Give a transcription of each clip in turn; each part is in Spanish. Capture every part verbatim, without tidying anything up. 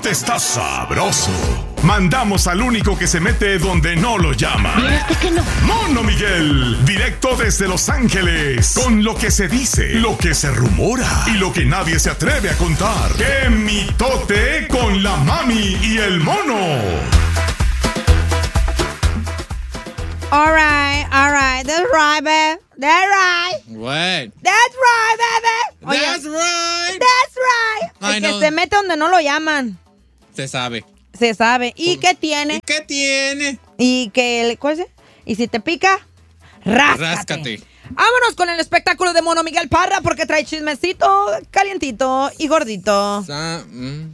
mitote está sabroso. Mandamos al único que se mete donde no lo llaman. ¿Y este que no? Mono Miguel, directo desde Los Ángeles, con lo que se dice, lo que se rumora y lo que nadie se atreve a contar. ¡Qué mitote con la mami y el mono! Alright, alright, that's right, babe. That's right. What? That's right, baby. Oye, That's right. That's right. I El que know. se mete donde no lo llaman. Se sabe. Se sabe. ¿Y qué tiene? ¿Y qué tiene? Y que, ¿cuál es? Y si te pica, ráscate. Ráscate. Vámonos con el espectáculo de Mono Miguel Parra porque trae chismecito calientito y gordito. Sa- mm.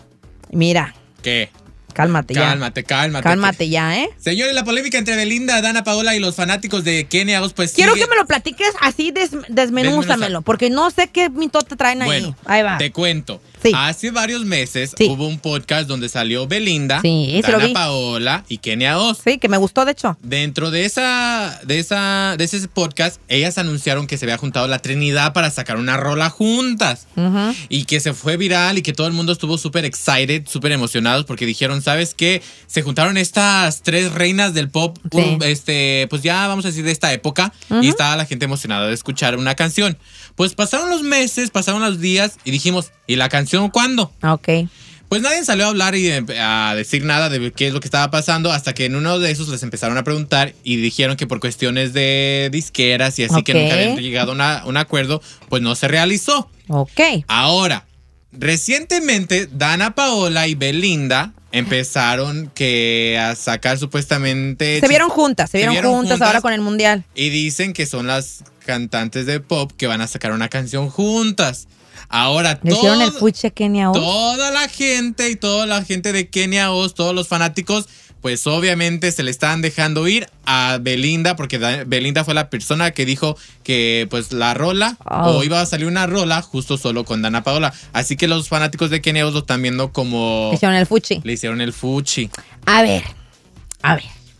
Mira, ¿Qué? cálmate ya. Cálmate, cálmate. Cálmate ya, ¿eh? Señores, la polémica entre Belinda, Dana Paola y los fanáticos de Kenia Oz, pues Quiero sigue. que me lo platiques así, des, desmenúzamelo, Desmenuza. porque no sé qué mitote traen ahí. Bueno, Ahí va. te cuento. Sí. Hace varios meses Sí. hubo un podcast donde salió Belinda, Sí, se lo Dana vi. Paola y Kenia Oz. Sí, que me gustó, de hecho. Dentro de esa, de esa, de ese podcast, ellas anunciaron que se había juntado la Trinidad para sacar una rola juntas. Ujú. Y que se fue viral y que todo el mundo estuvo súper excited, súper emocionados porque dijeron, ¿sabes qué? Se juntaron estas tres reinas del pop, Sí. um, este, pues ya vamos a decir de esta época, Ujú. y estaba la gente emocionada de escuchar una canción. Pues pasaron los meses, pasaron los días y dijimos, ¿y la canción cuándo? Ok. Pues nadie salió a hablar y eh, a decir nada de qué es lo que estaba pasando hasta que en uno de esos les empezaron a preguntar y dijeron que por cuestiones de disqueras y así que Ok. nunca habían llegado a una- un acuerdo, pues no se realizó. Ok. Ahora, recientemente Dana Paola y Belinda empezaron que a sacar supuestamente... Se vieron juntas, se Se vieron, vieron juntas, juntas. ahora con el mundial. Y dicen que son las cantantes de pop que van a sacar una canción juntas. Ahora, Le hicieron el todo- fuche a Kenia Oz. toda la gente y toda la gente de Kenia Oz, todos los fanáticos, pues obviamente se le están dejando ir a Belinda, porque Da- Belinda fue la persona que dijo que pues la rola, Oh. o iba a salir una rola justo solo con Dana Paola. Así que los fanáticos de Kenia Oz lo están viendo como... Le hicieron el fuchi. Le hicieron el fuchi. A ver, a ver.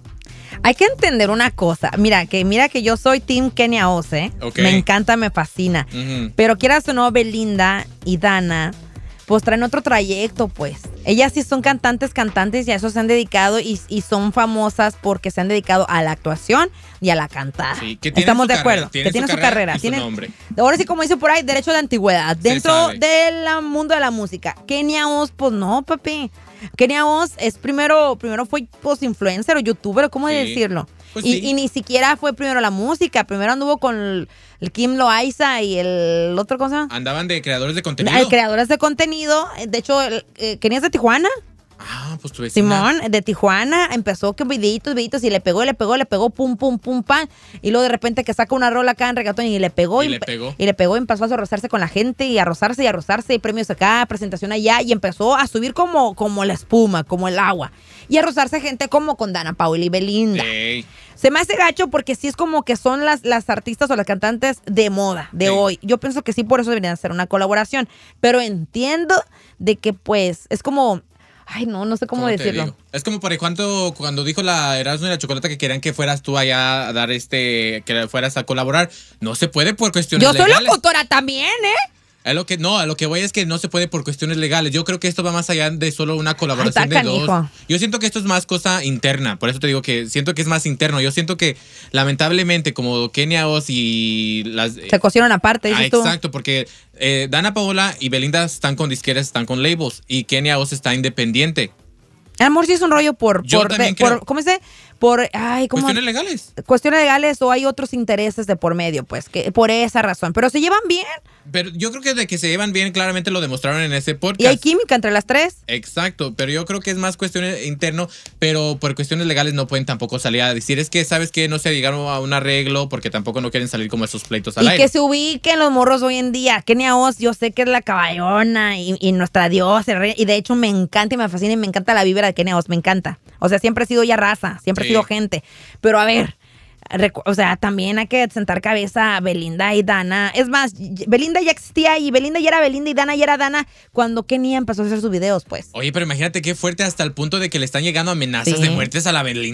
Hay que entender una cosa. Mira que mira que yo soy Team Kenia Oz, ¿eh? Ok. Me encanta, me fascina. Ujú. Pero quieras o no, Belinda y Dana, pues traen otro trayecto, pues. Ellas sí son cantantes, cantantes y a eso se han dedicado y, y son famosas porque se han dedicado a la actuación y a la cantada. Sí, que tienen Estamos su de carrera, acuerdo. tienen que tienen su su, carrera carrera. y su tienen, nombre. Ahora sí, como dice por ahí, derecho de antigüedad. Se Dentro sabe. del mundo de la música. Kenia Oz, pues no, papi. Kenia Oz es primero, primero fue pues influencer o youtuber, ¿cómo Sí. decirlo? Pues y, sí. y ni siquiera fue primero la música. Primero anduvo con el, el Kim Loaiza y el otro, ¿cómo se llama? Andaban de creadores de contenido. Hay creadores de contenido. De hecho, el, eh, Kenia es de Tijuana. Ah, pues tu vecina. Simón, de Tijuana, empezó con videitos, videitos, y le pegó, le pegó, le pegó, pum, pum, pum, pam. Y luego de repente que saca una rola acá en reggaetón y le pegó. Y empe- le pegó. Y le pegó y empezó a rozarse con la gente y a rozarse y a rozarse. Y premios acá, presentación allá. Y empezó a subir como, como la espuma, como el agua. Y a rozarse gente como con Dana Paola y Belinda. Ey. Se me hace gacho porque sí es como que son las, las artistas o las cantantes de moda, de Sí. hoy. Yo pienso que sí, por eso deberían hacer una colaboración. Pero entiendo de que pues es como... Ay, no, no sé cómo, ¿Cómo te decirlo. digo? Es como por cuando, cuando dijo la Erasmo y la Chocolata que querían que fueras tú allá a dar este, que fueras a colaborar. No se puede por cuestiones Yo soy legales. locutora también, ¿eh? Es lo que, no, a lo que voy es que no se puede por cuestiones legales. Yo creo que esto va más allá de solo una colaboración Ay, está de dos. canijo. Yo siento que esto es más cosa interna. Por eso te digo que siento que es más interno. Yo siento que lamentablemente como Kenia Oz y las... Se cosieron aparte, dices Ah, tú. exacto, porque eh, Dana Paola y Belinda están con disqueras, están con labels y Kenia Oz está independiente. El amor sí es un rollo por... Yo por, también por- creo. ¿Cómo se dice? Por... Ay, ¿cómo? Cuestiones legales. Cuestiones legales o hay otros intereses de por medio, pues, que por esa razón. Pero se llevan bien Pero yo creo que de que se llevan bien, claramente lo demostraron en ese podcast. y hay química entre las tres. Exacto, pero yo creo que es más cuestiones interno, pero por cuestiones legales no pueden tampoco salir a decir, es que sabes que no se llegaron a un arreglo porque tampoco no quieren salir como esos pleitos al Y aire. que se ubiquen los morros hoy en día. Kenia Oz, yo sé que es la caballona y, y nuestra diosa. el rey- Y de hecho me encanta y me fascina y me encanta la vibra de Kenia Oz, me encanta. O sea, siempre ha sido ya raza, siempre Sí. ha sido gente. Pero a ver, recu- o sea, también hay que sentar cabeza a Belinda y Dana. Es más, y- Belinda ya existía y Belinda ya era Belinda y Dana ya era Dana cuando Kenia empezó a hacer sus videos, pues. Oye, pero imagínate qué fuerte hasta el punto de que le están llegando amenazas Sí. de muertes a la Belinda.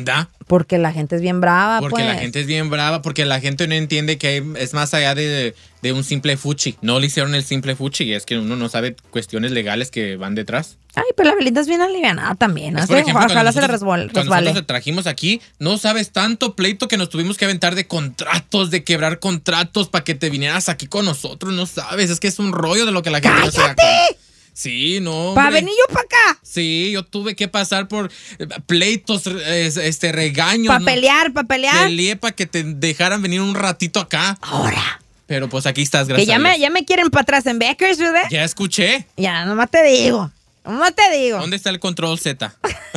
Porque la gente es bien brava, Porque pues. la gente es bien brava, porque la gente no entiende que hay- es más allá de, de un simple fuchi. No le hicieron el simple fuchi, es que uno no sabe cuestiones legales que van detrás. Ay, pero la Belinda es bien alivianada también, ¿no? Es, por ejemplo, Ojalá cuando se le nosotros- resbale. Cuando nosotros te trajimos aquí, no sabes tanto pleito que nos tuvimos que aventar de contratos, de quebrar contratos para que te vinieras aquí con nosotros, no sabes, es que es un rollo de lo que la gente no se da ¡Cállate! cuenta. Sí, no, ¡Para hombre. venir yo para acá! Sí, yo tuve que pasar por eh, pleitos, eh, este, regaños. Para ¿no? pelear, para pelear. Peleé para que te dejaran venir un ratito acá. Ahora. Pero pues aquí estás, Que gracias ya a me, Dios. ya me quieren para atrás en Bakersfield, ¿eh? Ya escuché. Ya, nomás te digo. Nomás te digo. ¿Dónde está el control Z?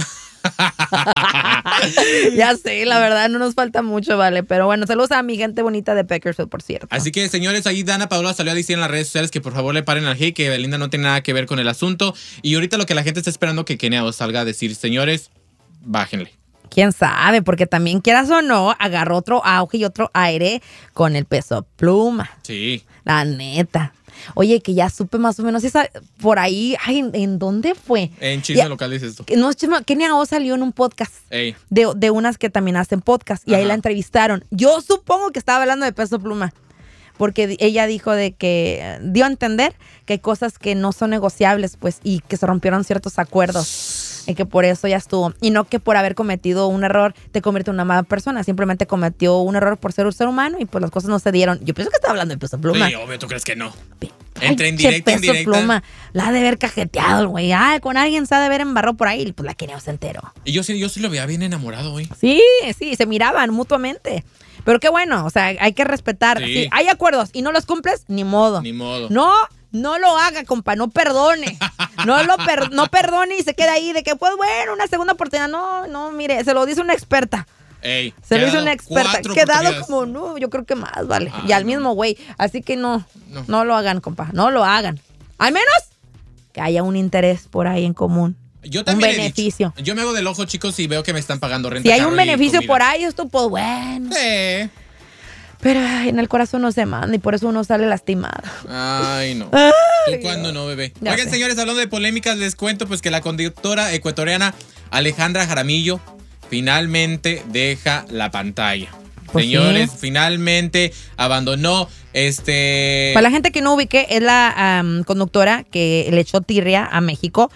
Ya sé, la verdad, no nos falta mucho, vale. Pero bueno, saludos a mi gente bonita de Bakersfield, por cierto. Así que, señores, ahí Dana Paola salió a decir en las redes sociales que por favor le paren al hate, que Belinda no tiene nada que ver con el asunto. Y ahorita lo que la gente está esperando que Kenia Oz salga a decir, señores, bájenle. Quién sabe, porque también, quieras o no, agarró otro auge y otro aire con el Peso Pluma. Sí. La neta. Oye, que ya supe más o menos esa, por ahí, ay, ¿en, en dónde fue? En chisme Ya- local dices esto. Que No, chisme, Kenia O salió en un podcast. Ey. De, de unas que también hacen podcast y ahí Ajá. la entrevistaron. Yo supongo que estaba hablando de Peso Pluma, porque di- ella dijo de que eh, dio a entender que hay cosas que no son negociables, pues, y que se rompieron ciertos acuerdos y que por eso ya estuvo. Y no que por haber cometido un error te convierte en una mala persona, simplemente cometió un error por ser un ser humano y pues las cosas no se dieron. Yo pienso que estaba hablando de Peso Pluma. Sí, obvio, ¿tú crees que no? Ay, Entre en che, directa, en Peso directa. Pluma, la ha de haber cajeteado el güey. Ah, con alguien se ha de haber embarrado por ahí y pues la Kenia se enteró. Y yo sí, yo sí lo veía bien enamorado, güey. Sí, sí, se miraban mutuamente. Pero qué bueno, o sea, hay que respetar. Sí. Si hay acuerdos y no los cumples, ni modo. Ni modo. No, no lo haga, compa, no perdone. No lo per- no perdone y se queda ahí de que, pues bueno, una segunda oportunidad. No, no, mire, se lo dice una experta. Ey, Se te lo ha dice dado una experta. cuatro Quedado oportunidades. como, no, yo creo que más, vale. Ay, y al no. mismo güey. Así que no, no, No. lo hagan, compa, no lo hagan. Al menos que haya un interés por ahí en común. Yo también un he beneficio. dicho, yo me hago del ojo, chicos, y veo que me están pagando renta. Si hay carro un y beneficio comida. por ahí, esto pues bueno. Sí. Pero ay, en el corazón no se manda y por eso uno sale lastimado. Ay, no. Ay, ¿Tú cuándo no, bebé? Ya Oigan, sé. señores, hablando de polémicas, les cuento pues que la conductora ecuatoriana Alejandra Jaramillo finalmente deja la pantalla. Pues Señores, sí. finalmente abandonó este... Para la gente que no ubique, es la am, conductora que le echó tirria a México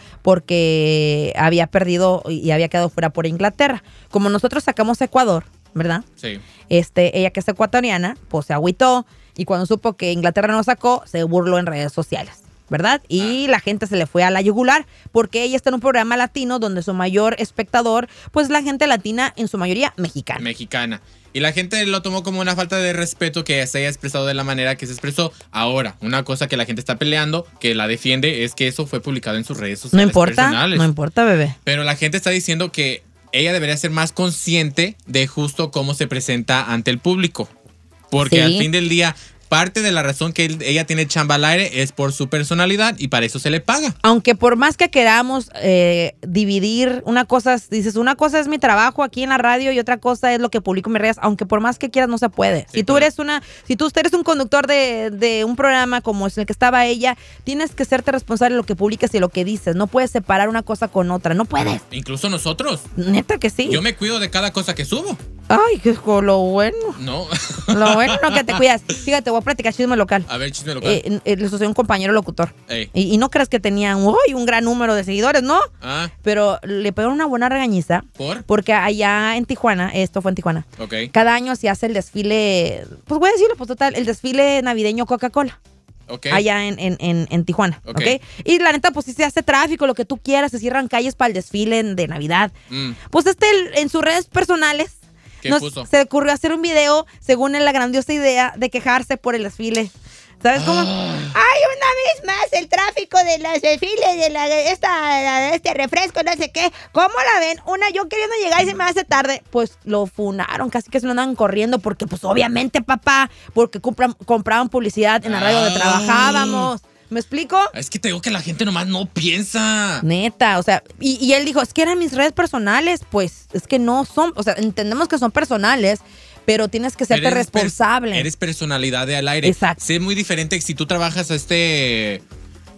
porque había perdido y había quedado fuera por Inglaterra. Como nosotros sacamos a Ecuador, ¿verdad? Sí. Este, ella que es ecuatoriana, pues se agüitó y cuando supo que Inglaterra no sacó, se burló en redes sociales, ¿verdad? Y la gente se le fue a la yugular porque ella está en un programa latino donde su mayor espectador, pues la gente latina, en su mayoría mexicana. Mexicana. Y la gente lo tomó como una falta de respeto que se haya expresado de la manera que se expresó. Ahora, una cosa que la gente está peleando, que la defiende, es que eso fue publicado en sus redes sociales No importa, personales. no importa, bebé. Pero la gente está diciendo que ella debería ser más consciente de justo cómo se presenta ante el público. Porque Sí. al fin del día, parte de la razón que él- ella tiene chamba al aire es por su personalidad y para eso se le paga. Aunque por más que queramos eh, dividir, una cosa, es- dices, una cosa es mi trabajo aquí en la radio y otra cosa es lo que publico en mis redes, aunque por más que quieras no se puede. Sí, si tú pero- eres una, si tú eres un conductor de, de un programa como es el que estaba ella, tienes que serte responsable de lo que publicas y lo que dices. No puedes separar una cosa con otra, no puedes. Incluso nosotros. Neta que sí. Yo me cuido de cada cosa que subo. Ay, qué jo- lo bueno. No. Lo bueno no que te cuidas. Fíjate, voy a platicar chisme local. A ver, chisme local. Eh, eh, le sucedió a un compañero locutor. Ey. Y, y no crees que tenía uy, un gran número de seguidores, ¿no? Ah, Pero le pegaron una buena regañiza. ¿por? Porque allá en Tijuana, esto fue en Tijuana, Ok. cada año se hace el desfile, pues voy a decirlo, pues total, el desfile navideño Coca-Cola. Ok. Allá en, en, en, en Tijuana, Ok. ¿ok? Y la neta, pues sí se hace tráfico, lo que tú quieras, se cierran calles para el desfile de Navidad. Mm, Pues este, en sus redes personales, ¿Qué nos- puso? se ocurrió hacer un video, según en la grandiosa idea de quejarse por el desfile. ¿Sabes cómo? Ah. Ay, una vez más el tráfico de los desfiles, de la, esta, este refresco, no sé qué. ¿Cómo la ven? Una, yo queriendo llegar y se me hace tarde. Pues lo funaron, casi que se lo andaban corriendo porque, pues obviamente, papá, porque compran- compraban publicidad en la radio donde Ah. trabajábamos. ¿Me explico? Es que te digo que la gente nomás no piensa. Neta, o sea, y, y él dijo, es que eran mis redes personales, pues es que no son, o sea, entendemos que son personales, pero tienes que serte Eres per- responsable. Eres personalidad de al aire. Exacto. Sí, es muy diferente si tú trabajas este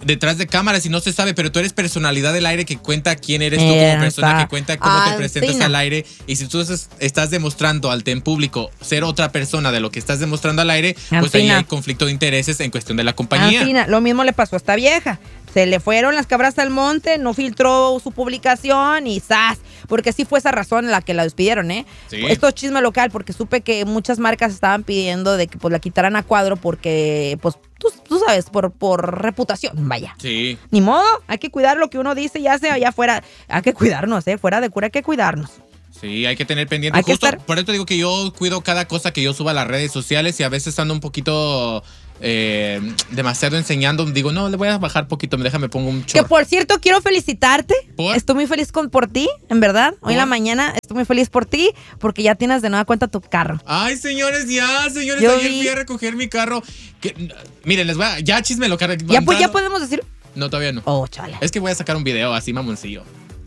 detrás de cámaras y no se sabe, pero tú eres personalidad del aire que cuenta quién eres tú Eh, como persona, está. que cuenta cómo Ah, te presentas sí, no. al aire. Y si tú es- estás demostrando ante en público ser otra persona de lo que estás demostrando al aire, pues ahí Ancina. hay conflicto de intereses en cuestión de la compañía. Ancina, lo mismo le pasó a esta vieja. Se le fueron las cabras al monte, no filtró su publicación y ¡zas! Porque sí fue esa razón la que la despidieron, ¿eh? Sí. Esto es chisme local porque supe que muchas marcas estaban pidiendo de que pues la quitaran a cuadro porque, pues, tú, tú sabes, por, por reputación, vaya. Sí. Ni modo, hay que cuidar lo que uno dice y hace allá afuera. Hay que cuidarnos, ¿eh? Fuera de cura hay que cuidarnos. Sí, hay que tener pendiente. Hay que Justo estar- por eso digo que yo cuido cada cosa que yo suba a las redes sociales y a veces ando un poquito eh, demasiado enseñando. Digo, no, le voy a bajar poquito, déjame pongo un Que short. por cierto, quiero felicitarte. ¿Por? Estoy muy feliz con, por ti, en verdad. Hoy en la ¿Por? mañana estoy muy feliz por ti porque ya tienes de nueva cuenta tu carro. Ay, señores, ya, señores, Yo ayer vi- fui a recoger mi carro. Que, miren, les voy a, ya chisme lo que Ya, pues, ya podemos decir. No, todavía no. Oh, chale. Es que voy a sacar un video así, mamoncillo.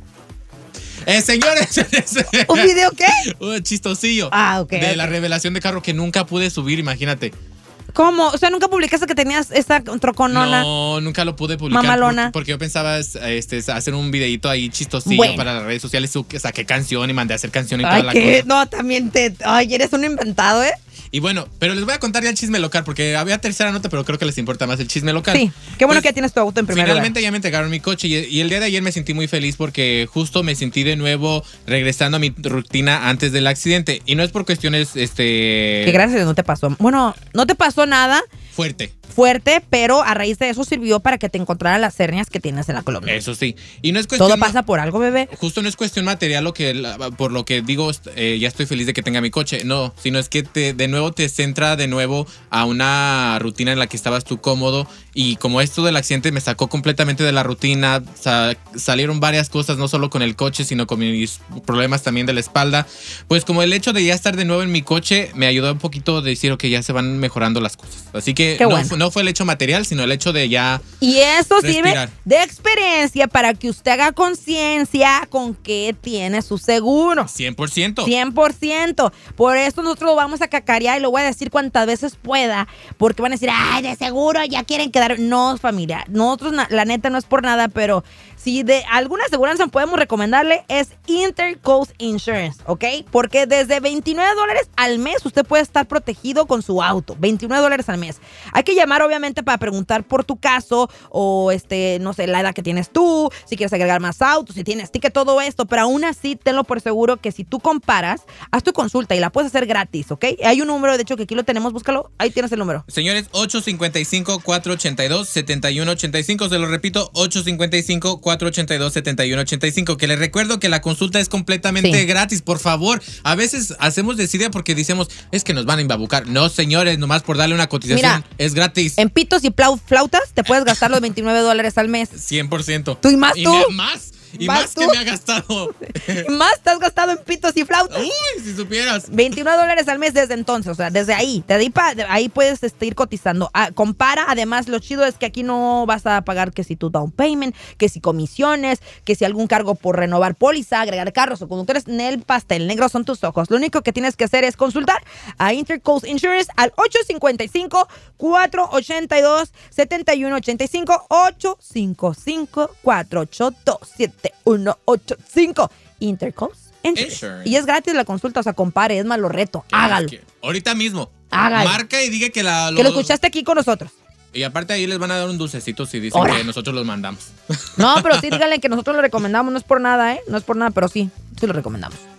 Eh, señores. ¿Un video qué? Un chistosillo. Ah, ok, De ok. la revelación de carro que nunca pude subir, imagínate. ¿Cómo? O sea, nunca publicaste que tenías esa troconona. No, nunca lo pude publicar. Mamalona. Porque, porque yo pensaba este, hacer un videito ahí chistosillo Bueno. para las redes sociales. su- Saqué canción y mandé a hacer canción y toda Ay, la que cosa. no, también te. Ay, eres un inventado, ¿eh? Y bueno, pero les voy a contar ya el chisme local porque había tercera nota, pero creo que les importa más el chisme local. Sí. Qué bueno Pues, que ya tienes tu auto en primer Finalmente lugar. ya me entregaron mi coche y, y el día de ayer me sentí muy feliz porque justo me sentí de nuevo regresando a mi rutina antes del accidente. Y no es por cuestiones, este... Que gracias a Dios no te pasó. Bueno, no te pasó nada Fuerte. fuerte, pero a raíz de eso sirvió para que te encontraran las hernias que tienes en la columna. Eso sí. Y no es cuestión... Todo pasa por algo, bebé. Justo no es cuestión material lo que la- por lo que digo eh, ya estoy feliz de que tenga mi coche, no, sino es que te, de nuevo te centra de nuevo a una rutina en la que estabas tú cómodo y como esto del accidente me sacó completamente de la rutina, sa- salieron varias cosas no solo con el coche sino con mis problemas también de la espalda, pues como el hecho de ya estar de nuevo en mi coche me ayudó un poquito de decir que ya se van mejorando las cosas, así que Qué no, bueno. fue, no fue el hecho material sino el hecho de ya Y eso sirve Respirar. de experiencia para que usted haga conciencia con qué tiene su seguro. cien por ciento. cien por ciento. Por eso nosotros lo vamos a cacarear y lo voy a decir cuantas veces pueda, porque van a decir, ay, de seguro ya quieren quedar. No, familia, nosotros na- la neta no es por nada, pero si de alguna aseguranza podemos recomendarle es Intercoast Insurance, ¿ok? Porque desde veintinueve dólares al mes usted puede estar protegido con su auto. veintinueve dólares al mes. Hay que llamar obviamente para preguntar por tu caso o este, no sé, la edad que tienes tú, si quieres agregar más autos, si tienes ticket, todo esto, pero aún así tenlo por seguro que si tú comparas, haz tu consulta y la puedes hacer gratis, ¿ok? Hay un número, de hecho, que aquí lo tenemos, búscalo, ahí tienes el número. Señores, ocho cinco cinco, cuatro ocho dos, siete uno ocho cinco, se lo repito, ocho cinco cinco, cuatro ocho dos, siete uno ocho cinco, que les recuerdo que la consulta es completamente Sí. gratis, por favor. A veces hacemos desidia porque decimos, es que nos van a embabucar. No, señores, nomás por darle una cotización, Mira, es gratis. En pitos y plau- flautas te puedes gastar los veintinueve dólares al mes. cien por ciento. ¿Tú y más tú? me- más, y ¿Más más, que tú? me ha gastado. Y más te has gastado en pitos y flautas. Uy, si supieras. veintinueve dólares al mes desde entonces, o sea, desde ahí, de ahí, pa- de ahí puedes este, ir cotizando. Ah, compara, además, lo chido es que aquí no vas a pagar que si tu down payment, que si comisiones, que si algún cargo por renovar póliza, agregar carros o conductores. Nel pastel negro son tus ojos. Lo único que tienes que hacer es consultar a Intercoast Insurance al ocho cinco cinco, cuatro ocho dos, siete uno ocho cinco, ocho cinco cinco, cuatro ocho dos, siete uno ocho cinco. Intercoast Insurance. Insurance. Y es gratis la consulta, o sea, compare, es más, lo reto. Hágalo. Que- Ahorita mismo. Hágalo. Marca y diga que la... Que lo escuchaste aquí con nosotros. Y aparte ahí les van a dar un dulcecito si dicen Ahora. que nosotros los mandamos. No, pero sí, díganle que nosotros lo recomendamos. No es por nada, ¿eh? No es por nada, pero sí, sí lo recomendamos.